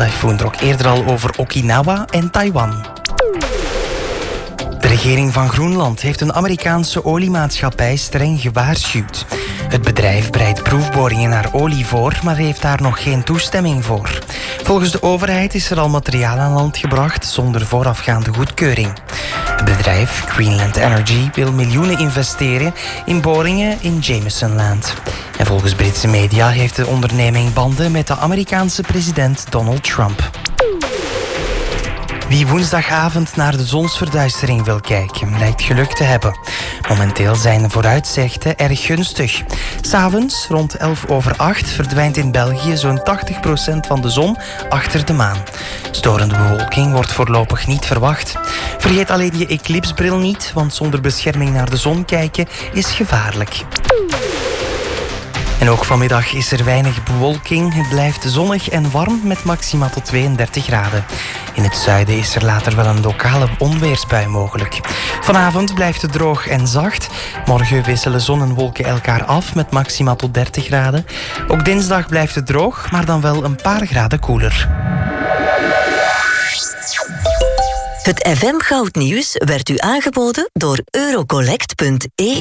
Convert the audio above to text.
tyfoon trok eerder al over Okinawa en Taiwan. De regering van Groenland heeft een Amerikaanse oliemaatschappij streng gewaarschuwd. Het bedrijf bereidt proefboringen naar olie voor, maar heeft daar nog geen toestemming voor. Volgens de overheid is er al materiaal aan land gebracht zonder voorafgaande goedkeuring. Het bedrijf Greenland Energy wil miljoenen investeren in boringen in Jamesonland. En volgens Britse media heeft de onderneming banden met de Amerikaanse president Donald Trump. Wie woensdagavond naar de zonsverduistering wil kijken, lijkt geluk te hebben. Momenteel zijn de vooruitzichten erg gunstig. 'S Avonds, rond 7:11, verdwijnt in België zo'n 80% van de zon achter de maan. Storende bewolking wordt voorlopig niet verwacht. Vergeet alleen je eclipsbril niet, want zonder bescherming naar de zon kijken is gevaarlijk. En ook vanmiddag is er weinig bewolking. Het blijft zonnig en warm met maxima tot 32 graden. In het zuiden is er later wel een lokale onweersbui mogelijk. Vanavond blijft het droog en zacht. Morgen wisselen zon en wolken elkaar af met maxima tot 30 graden. Ook dinsdag blijft het droog, maar dan wel een paar graden koeler. Het FM Goudnieuws werd u aangeboden door Eurocollect.eu.